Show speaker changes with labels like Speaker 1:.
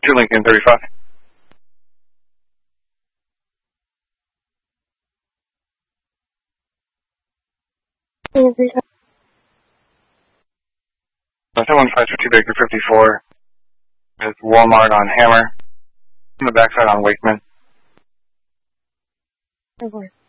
Speaker 1: 2 Lincoln 35.
Speaker 2: Lincoln
Speaker 1: 1015 Baker 54 with Walmart on Hammer. On the backside on Wakeman.
Speaker 2: 35.